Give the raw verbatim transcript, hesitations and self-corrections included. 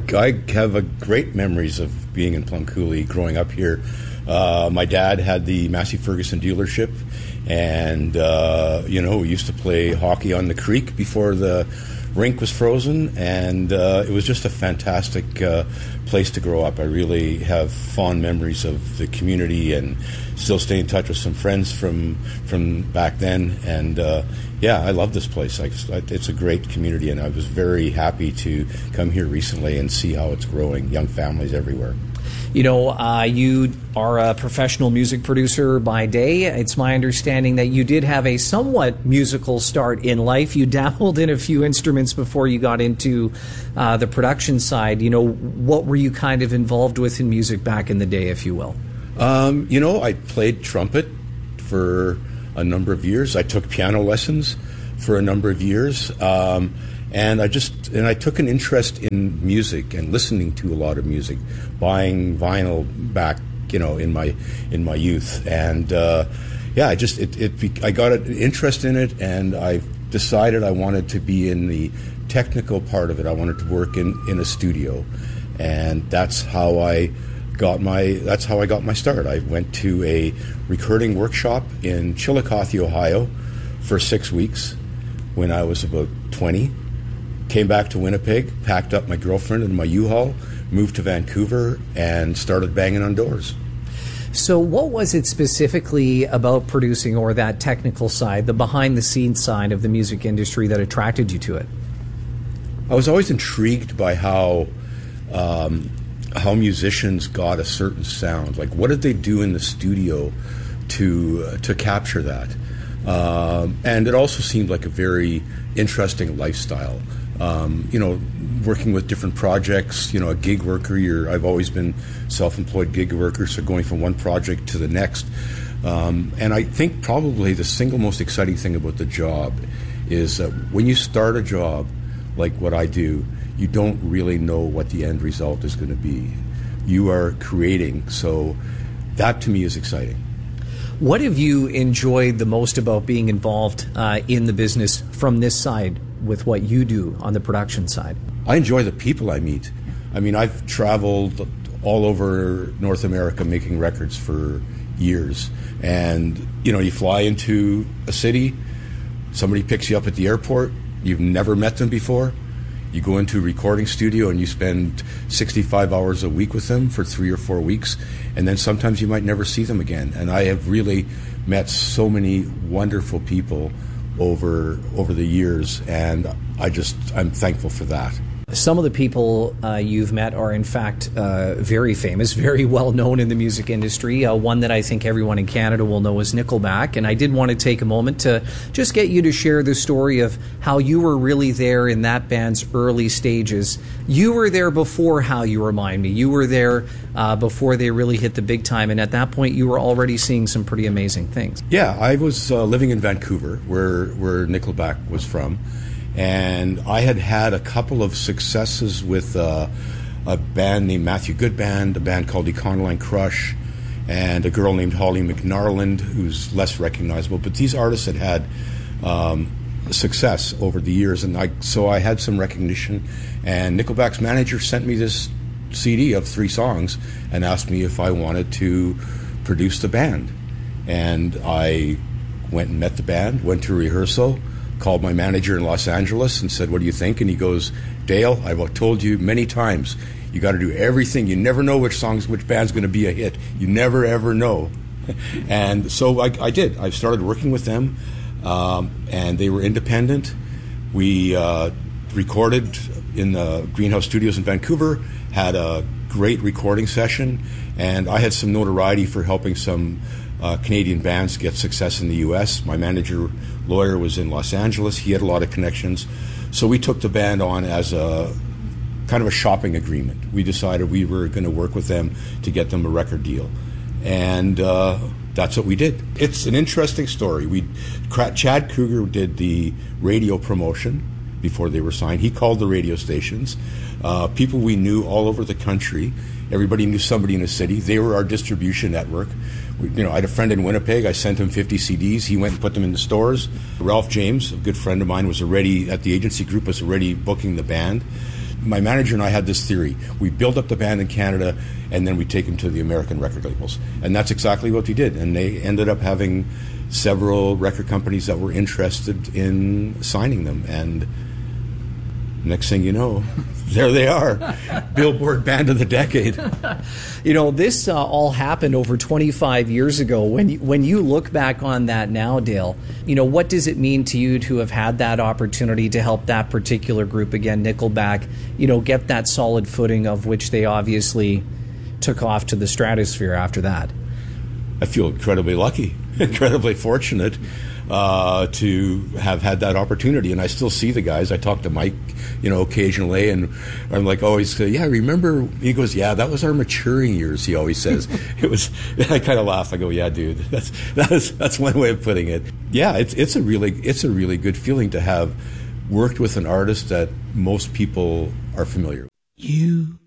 I have a great memories of being in Plum Coulee, growing up here. Uh, my dad had the Massey Ferguson dealership, and, uh, you know, we used to play hockey on the creek before the rink was frozen, and uh, it was just a fantastic uh, place to grow up. I really have fond memories of the community and still stay in touch with some friends from from back then. And uh, yeah, I love this place. I, it's a great community, and I was very happy to come here recently and see how it's growing. Young families everywhere. You know, uh, you are a professional music producer by day. It's my understanding that you did have a somewhat musical start in life. You dabbled in a few instruments before you got into uh, the production side. You know, what were you kind of involved with in music back in the day, if you will? Um, you know, I played trumpet for a number of years. I took piano lessons for a number of years. Um, And I just and I took an interest in music and listening to a lot of music, buying vinyl back, you know, in my in my youth, and uh, yeah, I just it, it I got an interest in it, and I decided I wanted to be in the technical part of it. I wanted to work in, in a studio, and that's how I got my that's how I got my start. I went to a recording workshop in Chillicothe, Ohio, for six weeks when I was about twenty. Came back to Winnipeg, packed up my girlfriend and my U-Haul, moved to Vancouver, and started banging on doors. So what was it specifically about producing, or that technical side, the behind-the-scenes side of the music industry, that attracted you to it? I was always intrigued by how um, how musicians got a certain sound. Like, what did they do in the studio to uh, to capture that? Um, and it also seemed like a very interesting lifestyle. Um, you know, working with different projects, you know, a gig worker, you're, I've always been self-employed gig worker, so going from one project to the next. Um, and I think probably the single most exciting thing about the job is that when you start a job like what I do, you don't really know what the end result is going to be. You are creating, so that to me is exciting. What have you enjoyed the most about being involved uh, in the business from this side with what you do on the production side? I enjoy the people I meet. I mean, I've traveled all over North America making records for years. And, you know, you fly into a city, somebody picks you up at the airport, you've never met them before. You go into a recording studio and you spend sixty-five hours a week with them for three or four weeks, and then sometimes you might never see them again. And I have really met so many wonderful people over over the years, and I just I'm thankful for that. Some of the people uh, you've met are, in fact, uh, very famous, very well known in the music industry. Uh, one that I think everyone in Canada will know is Nickelback. And I did want to take a moment to just get you to share the story of how you were really there in that band's early stages. You were there before How You Remind Me. You were there uh, before they really hit the big time. And at that point, you were already seeing some pretty amazing things. Yeah, I was uh, living in Vancouver, where, where Nickelback was from. And I had had a couple of successes with uh, a band named Matthew Goodband, a band called Econoline Crush, and a girl named Holly McNarland, who's less recognizable. But these artists had had um, success over the years, and I, so I had some recognition. And Nickelback's manager sent me this C D of three songs and asked me if I wanted to produce the band. And I went and met the band, went to rehearsal, called my manager in Los Angeles and said, "What do you think?" And he goes, "Dale, I've told you many times, you got to do everything. You never know which songs, which band's going to be a hit. You never, ever know." And so I, I did. I started working with them, um, and they were independent. We uh, recorded in the Greenhouse Studios in Vancouver, had a great recording session, and I had some notoriety for helping some Uh, Canadian bands get success in the U S. My manager lawyer was in Los Angeles. He had a lot of connections. So we took the band on as a kind of a shopping agreement. We decided we were going to work with them to get them a record deal. And uh, that's what we did. It's an interesting story. We, Chad Kruger did the radio promotion before they were signed. He called the radio stations. Uh, people we knew all over the country. Everybody knew somebody in the city. They were our distribution network. We, you know, I had a friend in Winnipeg. I sent him fifty C Ds. He went and put them in the stores. Ralph James, a good friend of mine, was already at the agency group, was already booking the band. my manager and I had this theory. We build up the band in Canada, and then we take them to the American record labels. And that's exactly what we did. And they ended up having several record companies that were interested in signing them. And next thing you know, there they are, Billboard Band of the Decade. You know, this uh, all happened over twenty-five years ago. When you, when you look back on that now, Dale, you know, what does it mean to you to have had that opportunity to help that particular group, again, Nickelback, you know, get that solid footing of which they obviously took off to the stratosphere after that? I feel incredibly lucky, incredibly fortunate uh, to have had that opportunity. And I still see the guys. I talk to Mike, you know, occasionally, and I'm like always, yeah, remember? He goes, yeah, that was our maturing years. He always says it was. I kind of laugh. I go, yeah, dude, that's that's that's one way of putting it. Yeah, it's it's a really it's a really good feeling to have worked with an artist that most people are familiar with. You